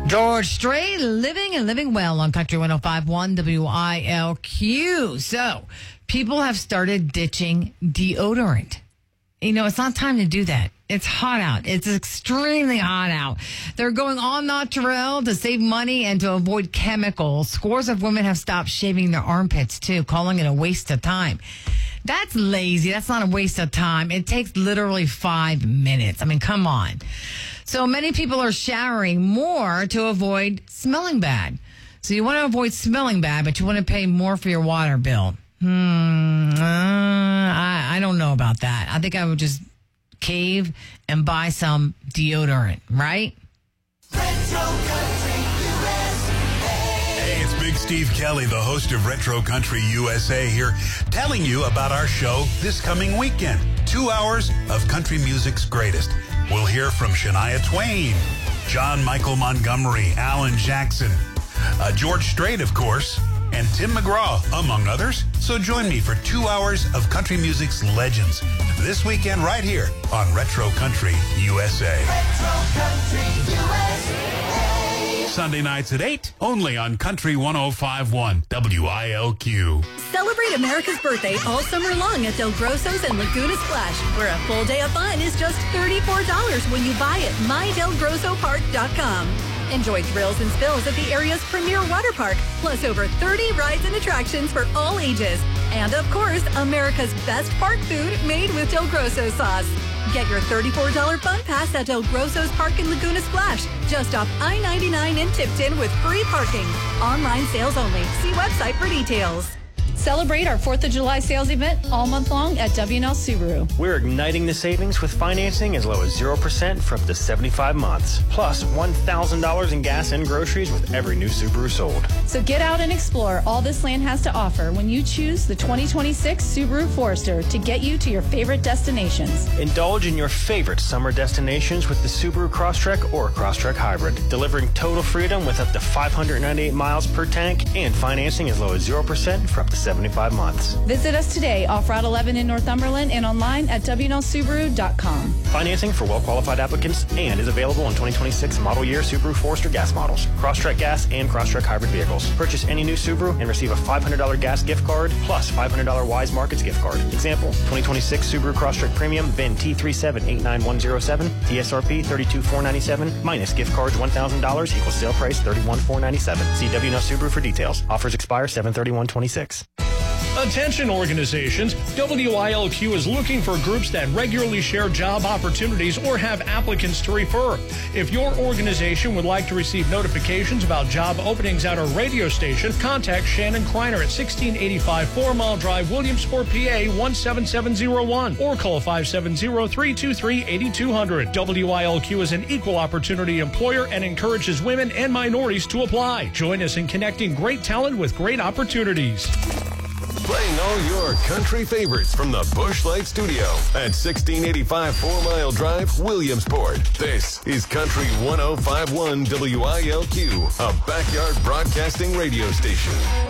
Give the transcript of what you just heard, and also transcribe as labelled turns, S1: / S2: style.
S1: George Strait, living well on Country 105.1 WILQ. So, people have started ditching deodorant. You know, it's not time to do that. It's hot out. It's extremely hot out. They're going all natural to save money and to avoid chemicals. Scores of women have stopped shaving their armpits, too, calling it a waste of time. That's lazy. That's not a waste of time. It takes literally 5 minutes. I mean, come on. So many people are showering more to avoid smelling bad. So you want to avoid smelling bad, but you want to pay more for your water bill. I don't know about that. I think I would just cave and buy some deodorant, right?
S2: Hey, it's Big Steve Kelly, the host of Retro Country USA here, telling you about our show this coming weekend. 2 hours of country music's greatest. We'll hear from Shania Twain, John Michael Montgomery, Alan Jackson, George Strait, of course, and Tim McGraw, among others. So join me for 2 hours of country music's legends this weekend right here on Retro Country USA.
S3: Retro Country USA.
S2: Sunday nights at 8, only on Country 105.1 WILQ.
S4: Celebrate America's birthday all summer long at Del Grosso's and Laguna Splash, where a full day of fun is just $34 when you buy at MyDelGrossoPark.com. Enjoy thrills and spills at the area's premier water park, plus over 30 rides and attractions for all ages. And of course, America's best park food made with Del Grosso sauce. Get your $34 fun pass at Del Grosso's Park in Laguna Splash, just off I-99 in Tipton with free parking. Online sales only. See website for details.
S5: Celebrate our 4th of July sales event all month long at W&L Subaru.
S6: We're igniting the savings with financing as low as 0% for up to 75 months. Plus $1,000 in gas and groceries with every new Subaru sold.
S5: So get out and explore all this land has to offer when you choose the 2026 Subaru Forester to get you to your favorite destinations.
S6: Indulge in your favorite summer destinations with the Subaru Crosstrek or Crosstrek Hybrid, delivering total freedom with up to 598 miles per tank and financing as low as 0% for up to 75 months.
S5: Visit us today off Route 11 in Northumberland and online at WNLSubaru.com.
S6: Financing for well-qualified applicants and is available on 2026 model year Subaru Forester gas models, Crosstrek gas and Crosstrek hybrid vehicles. Purchase any new Subaru and receive a $500 gas gift card plus $500 Wise Markets gift card. Example, 2026 Subaru Crosstrek Premium VIN T3789107, TSRP $32,497 minus gift cards $1,000 equals sale price $31,497. See WNL Subaru for details. Offers expire 7/31/26.
S7: Attention organizations, WILQ is looking for groups that regularly share job opportunities or have applicants to refer. If your organization would like to receive notifications about job openings at our radio station, contact Shannon Kreiner at 1685 4 Mile Drive, Williamsport, PA 17701 or call 570-323-8200. WILQ is an equal opportunity employer and encourages women and minorities to apply. Join us in connecting great talent with great opportunities.
S8: Playing all your country favorites from the Busch Light Studio at 1685 4 Mile Drive, Williamsport. This is Country 105.1 WILQ, a backyard broadcasting radio station.